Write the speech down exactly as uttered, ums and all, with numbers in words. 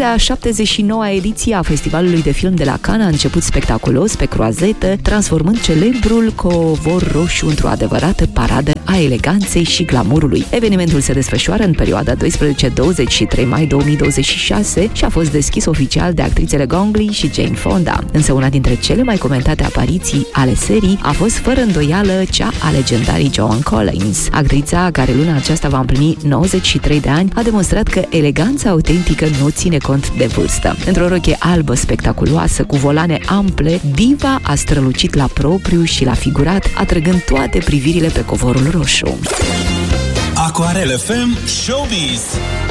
Cea de-a șaptezeci și noua ediție a Festivalului de Film de la Cannes a început spectaculos pe croazete, transformând celebrul covor roșu într-o adevărată paradă a eleganței și glamurului. Evenimentul se desfășoară în perioada doisprezece douăzeci și trei mai două mii douăzeci și șase și a fost deschis oficial de actrițele Gong Li și Jane Fonda. Însă una dintre cele mai comentate apariții ale serii a fost fără îndoială cea a legendarii Joan Collins. Actrița, care luna aceasta va împlini nouăzeci și trei de ani, a demonstrat că eleganța autentică nu ține cont de vârstă. Într-o rochie albă spectaculoasă, cu volane ample, diva a strălucit la propriu și la figurat, atrăgând toate privirile pe covorul roșu. Aquarel F M Showbiz.